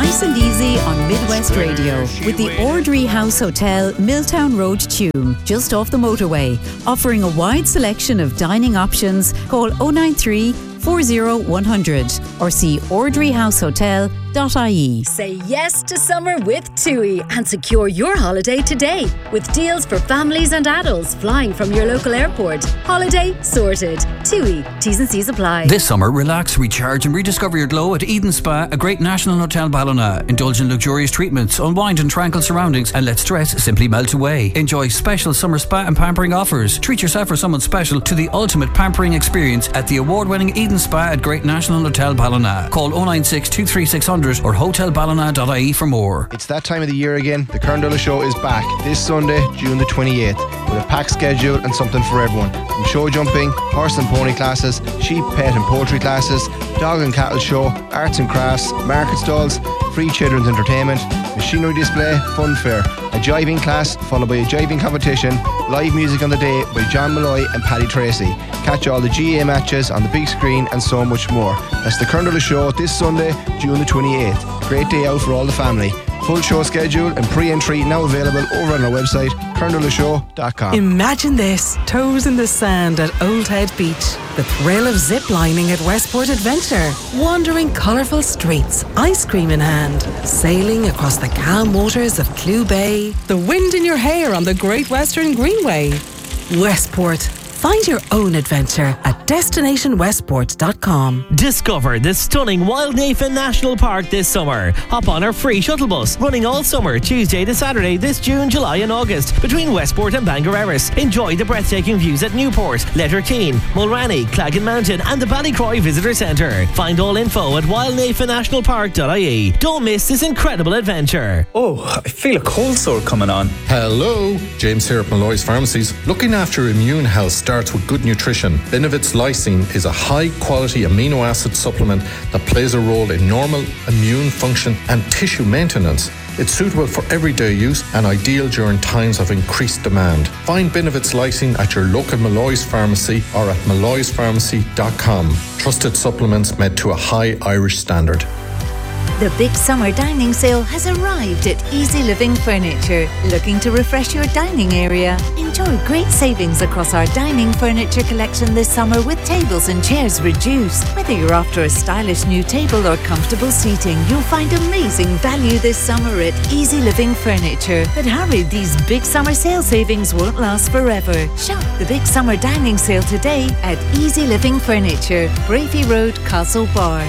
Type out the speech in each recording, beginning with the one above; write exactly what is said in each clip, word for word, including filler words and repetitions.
Nice and easy on Midwest Radio with the Ordry House Hotel, Milltown Road, Tuam, just off the motorway. Offering a wide selection of dining options. Call oh nine three, four oh one hundred or see ordry house hotel dot I E. Say yes to summer with TUI and secure your holiday today with deals for families and adults flying from your local airport. Holiday sorted. TUI. T's and C's apply. This summer, relax, recharge and rediscover your glow at Eden Spa, a great national hotel Ballina. Indulge in luxurious treatments, unwind in tranquil surroundings and let stress simply melt away. Enjoy special summer spa and pampering offers. Treat yourself or someone special to the ultimate pampering experience at the award-winning Eden Spa at Great National Hotel Ballina. Call oh nine six, two three six hundred or hotel ballina dot I E for more. It's that time of the year again. The Kern Show is back this Sunday, June the twenty-eighth, with a packed schedule and something for everyone. From show jumping, horse and pony classes, sheep, pet and poultry classes, dog and cattle show, arts and crafts, market stalls, free children's entertainment, machinery display, fun fair, a jiving class followed by a jiving competition, live music on the day by John Malloy and Paddy Tracy. Catch all the G A A matches on the big screen and so much more. That's the Kern Show this Sunday, June the twenty-eighth. Great day out for all the family. Full show schedule and pre-entry now available over on our website, kern show dot com. Imagine this, toes in the sand at Old Head Beach. The thrill of zip-lining at Westport Adventure. Wandering colourful streets, ice cream in hand. Sailing across the calm waters of Clew Bay. The wind in your hair on the Great Western Greenway. Westport. Find your own adventure at destination westport dot com. Discover the stunning Wildnafen National Park this summer. Hop on our free shuttle bus, running all summer, Tuesday to Saturday this June, July and August, between Westport and Bangor Erris. Enjoy the breathtaking views at Newport, Letterkeene, Mulranny, Claggan Mountain and the Ballycroy Visitor Centre. Find all info at wildnafen national park dot I E. Don't miss this incredible adventure. Oh, I feel a cold sore coming on. Hello, James here at Malloy's Pharmacies. Looking after your immune health starts with good nutrition. Benevit's Lysine is a high-quality amino acid supplement that plays a role in normal immune function and tissue maintenance. It's suitable for everyday use and ideal during times of increased demand. Find Benevit's Lysine at your local Malloy's Pharmacy or at malloys pharmacy dot com. Trusted supplements made to a high Irish standard. The big summer dining sale has arrived at Easy Living Furniture. Looking to refresh your dining area? Enjoy great savings across our dining furniture collection this summer with tables and chairs reduced. Whether you're after a stylish new table or comfortable seating, you'll find amazing value this summer at Easy Living Furniture. But hurry, these big summer sale savings won't last forever. Shop the big summer dining sale today at Easy Living Furniture, Brafey Road, Castlebar.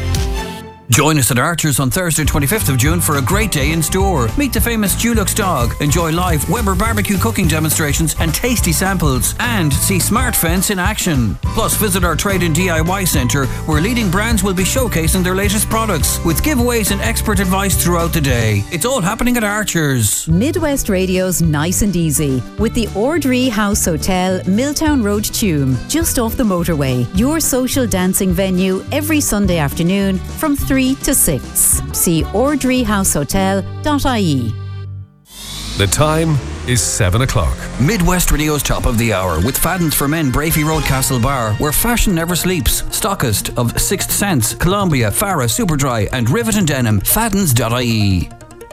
Join us at Archer's on Thursday twenty-fifth of June for a great day in store. Meet the famous Dulux dog, enjoy live Weber barbecue cooking demonstrations and tasty samples, and see Smart Fence in action. Plus visit our trade and D I Y centre where leading brands will be showcasing their latest products with giveaways and expert advice throughout the day. It's all happening at Archer's. Midwest Radio's Nice and Easy with the Ordry House Hotel, Milltown Road, Tuam, just off the motorway. Your social dancing venue every Sunday afternoon from three to six. See ordry house hotel dot I E. The time is seven o'clock. Midwest Radio's top of the hour with Fadden's for Men, Brafey Road, Castlebar, where fashion never sleeps. Stockist of Sixth Sense, Columbia, Farah, Superdry and Rivet and Denim. Fadden's dot I E.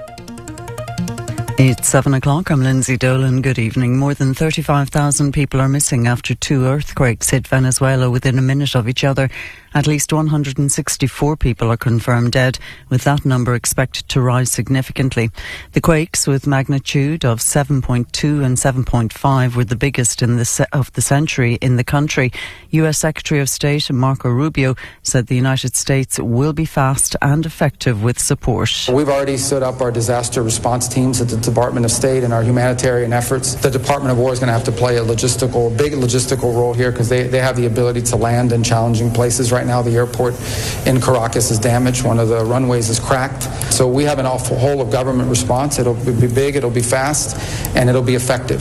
It's seven o'clock. I'm Lindsay Dolan. Good evening. More than thirty-five thousand people are missing after two earthquakes hit Venezuela within a minute of each other. At least one hundred sixty-four people are confirmed dead, with that number expected to rise significantly. The quakes, with magnitude of seven point two and seven point five, were the biggest in the se- of the century in the country. U S Secretary of State Marco Rubio said the United States will be fast and effective with support. We've already stood up our disaster response teams at the Department of State and our humanitarian efforts. The Department of War is going to have to play a logistical, big logistical role here because they, they have the ability to land in challenging places. Right now, the airport in Caracas is damaged. One of the runways is cracked. So we have an awful whole of government response. It'll be big, it'll be fast, and it'll be effective.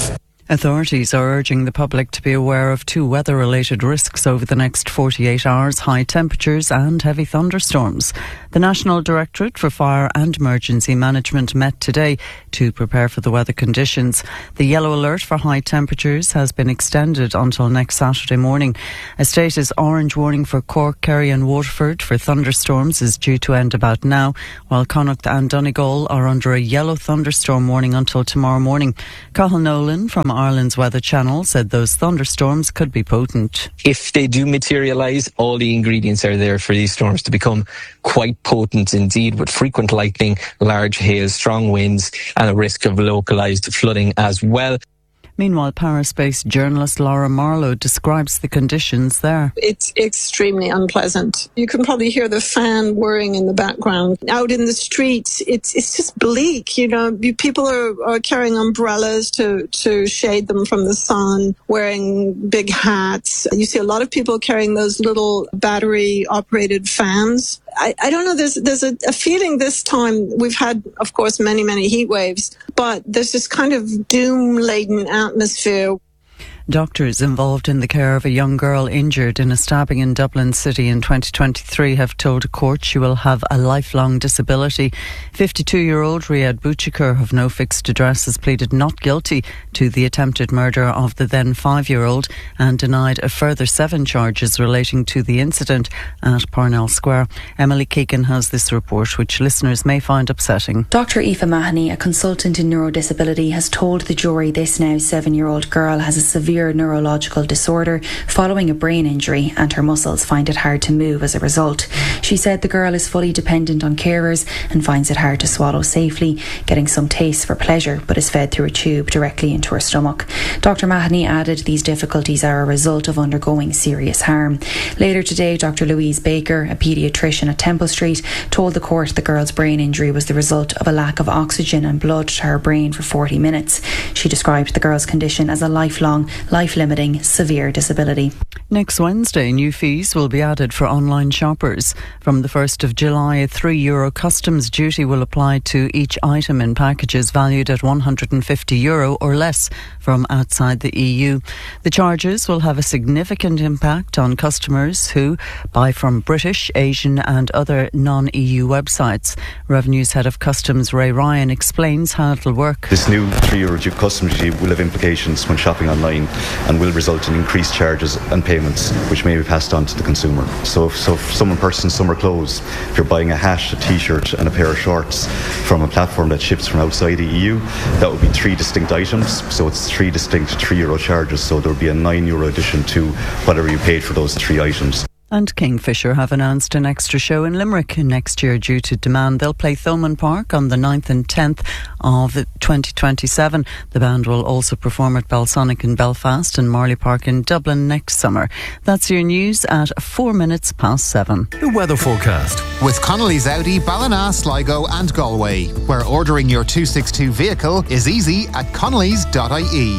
Authorities are urging the public to be aware of two weather-related risks over the next forty-eight hours: high temperatures and heavy thunderstorms. The National Directorate for Fire and Emergency Management met today to prepare for the weather conditions. The yellow alert for high temperatures has been extended until next Saturday morning. A status orange warning for Cork, Kerry and Waterford for thunderstorms is due to end about now, while Connacht and Donegal are under a yellow thunderstorm warning until tomorrow morning. Cathal Nolan from Ireland's Weather Channel said those thunderstorms could be potent. If they do materialise, all the ingredients are there for these storms to become quite potent indeed, with frequent lightning, large hail, strong winds and a risk of localised flooding as well. Meanwhile, Paris-based journalist Laura Marlowe describes the conditions there. It's extremely unpleasant. You can probably hear the fan whirring in the background. Out in the streets, it's it's just bleak. You know, people are, are carrying umbrellas to, to shade them from the sun, wearing big hats. You see a lot of people carrying those little battery-operated fans. I, I don't know, there's there's a, a feeling this time. We've had, of course, many, many heat waves, but there's this kind of doom-laden atmosphere. Doctors involved in the care of a young girl injured in a stabbing in Dublin City in twenty twenty-three have told a court she will have a lifelong disability. fifty-two-year-old Riyad Bouchikar of no fixed address has pleaded not guilty to the attempted murder of the then five-year-old and denied a further seven charges relating to the incident at Parnell Square. Emily Keegan has this report, which listeners may find upsetting. Doctor Aoife Mahoney, a consultant in neurodisability, has told the jury this now seven-year-old girl has a severe neurological disorder following a brain injury, and her muscles find it hard to move as a result. She said the girl is fully dependent on carers and finds it hard to swallow safely, getting some taste for pleasure, but is fed through a tube directly into her stomach. Doctor Mahoney added these difficulties are a result of undergoing serious harm. Later today, Doctor Louise Baker, a paediatrician at Temple Street, told the court the girl's brain injury was the result of a lack of oxygen and blood to her brain for forty minutes. She described the girl's condition as a lifelong, life-limiting, severe disability. Next Wednesday, new fees will be added for online shoppers. From the first of July, a three euro customs duty will apply to each item in packages valued at one hundred fifty euro or less from outside the E U. The charges will have a significant impact on customers who buy from British, Asian and other non-E U websites. Revenue's Head of Customs, Ray Ryan, explains how it'll work. This new three euro customs duty will have implications when shopping online and will result in increased charges and payments which may be passed on to the consumer. So if, so if someone purchases summer clothes, if you're buying a hat, a t-shirt and a pair of shorts from a platform that ships from outside the E U, that would be three distinct items. So it's three distinct three euro charges. So there will be a nine euro addition to whatever you paid for those three items. And Kingfisher have announced an extra show in Limerick next year due to demand. They'll play Thomond Park on the ninth and tenth of twenty twenty-seven. The band will also perform at Belsonic in Belfast and Marley Park in Dublin next summer. That's your news at four minutes past seven. The weather forecast with Connolly's Audi, Ballina, Sligo and Galway, where ordering your two sixty-two vehicle is easy at connellys dot I E.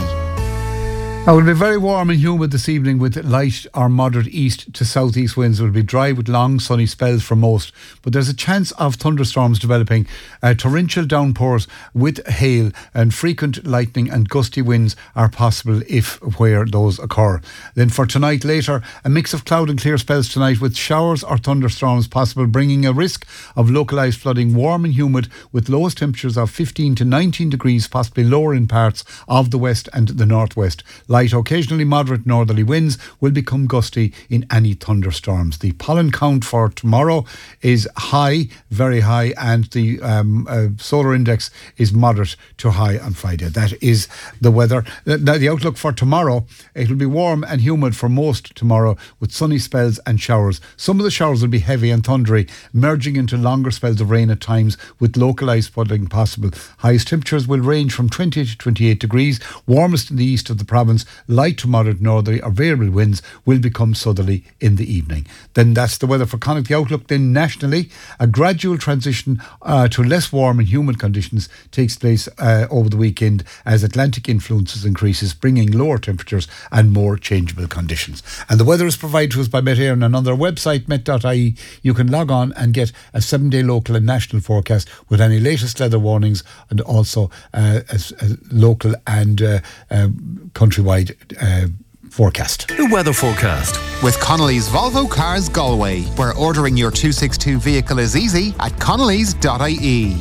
It will be very warm and humid this evening with light or moderate east to southeast winds. It will be dry with long sunny spells for most, but there's a chance of thunderstorms developing. Uh, torrential downpours with hail and frequent lightning and gusty winds are possible if where those occur. Then for tonight later, a mix of cloud and clear spells tonight with showers or thunderstorms possible, bringing a risk of localised flooding. Warm and humid with lowest temperatures of fifteen to nineteen degrees, possibly lower in parts of the west and the northwest. Light, occasionally moderate northerly winds will become gusty in any thunderstorms. The pollen count for tomorrow is high, very high, and the um, uh, solar index is moderate to high on Friday. That is the weather. Now, the outlook for tomorrow, it will be warm and humid for most tomorrow with sunny spells and showers. Some of the showers will be heavy and thundery, merging into longer spells of rain at times with localised flooding possible. Highest temperatures will range from twenty to twenty-eight degrees, warmest in the east of the province, conditions, light to moderate northerly or variable winds will become southerly in the evening. Then that's the weather for Connacht. The outlook then nationally, a gradual transition uh, to less warm and humid conditions takes place uh, over the weekend as Atlantic influences increases, bringing lower temperatures and more changeable conditions. And the weather is provided to us by Met Éireann, and on their website met dot I E you can log on and get a seven day local and national forecast with any latest weather warnings and also uh, a, a local and uh, uh, countrywide uh, forecast. The weather forecast with Connolly's Volvo Cars Galway, where ordering your two sixty-two vehicle is easy at connellys dot I E.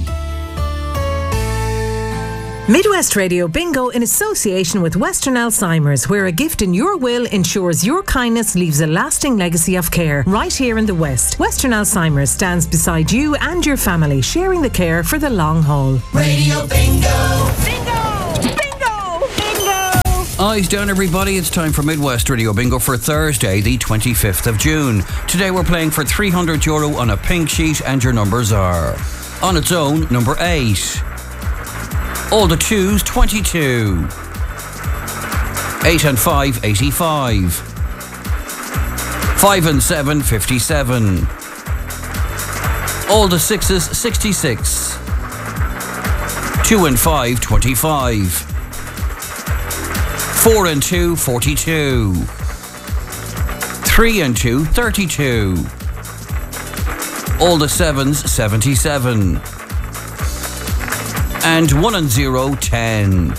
Midwest Radio Bingo in association with Western Alzheimer's, where a gift in your will ensures your kindness leaves a lasting legacy of care. Right here in the West, Western Alzheimer's stands beside you and your family, sharing the care for the long haul. Radio Bingo! Bingo! Bingo! Bingo! Eyes down, everybody. It's time for Midwest Radio Bingo for Thursday, the twenty-fifth of June. Today we're playing for three hundred euro on a pink sheet, and your numbers are: on its own, number eight. All the twos, twenty-two. Eight and five, eighty-five. Five and seven, fifty-seven. All the sixes, sixty-six. Two and five, twenty-five. Four and two, forty-two. Three and two, thirty-two. All the sevens, seventy-seven. And one and zero, ten.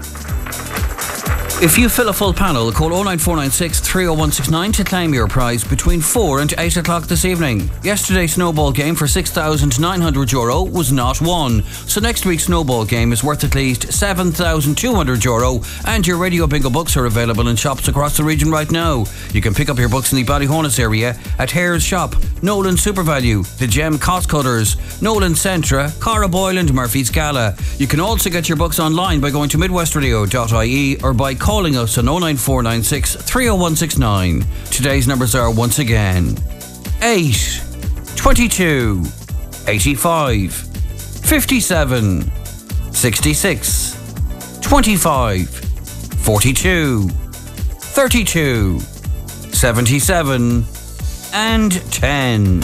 If you fill a full panel, call oh nine four nine six, three oh one six nine to claim your prize between four and eight o'clock this evening. Yesterday's snowball game for six thousand nine hundred euro was not won, so next week's snowball game is worth at least seven thousand two hundred euro, and your Radio Bingo books are available in shops across the region right now. You can pick up your books in the Ballyhonus area at Hare's Shop, Nolan Supervalue, The Gem Cost Cutters, Nolan Centra, Cara Boyle and Murphy's Gala. You can also get your books online by going to midwest radio dot I E or by calling us on oh nine four nine six, three oh one six nine. Today's numbers are once again eight, twenty-two, eighty-five, fifty-seven, sixty-six, twenty-five, forty-two, thirty-two, seventy-seven, and ten.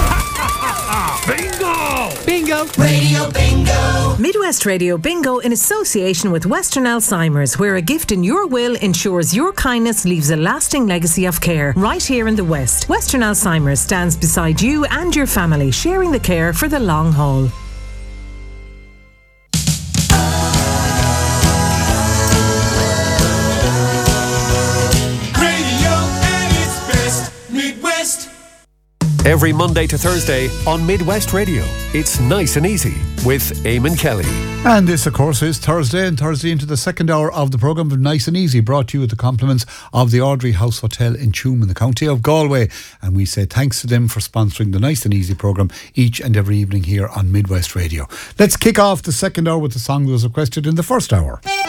Bingo! Bingo! Radio Bingo! Midwest Radio Bingo in association with Western Alzheimer's, where a gift in your will ensures your kindness leaves a lasting legacy of care. Right here in the West, Western Alzheimer's stands beside you and your family, sharing the care for the long haul. Every Monday to Thursday on Midwest Radio, it's Nice and Easy with Eamon Kelly. And this, of course, is Thursday, and Thursday into the second hour of the programme of Nice and Easy, brought to you with the compliments of the Audrey House Hotel in Tuam in the county of Galway. And we say thanks to them for sponsoring the Nice and Easy programme each and every evening here on Midwest Radio. Let's kick off the second hour with the song that was requested in the first hour.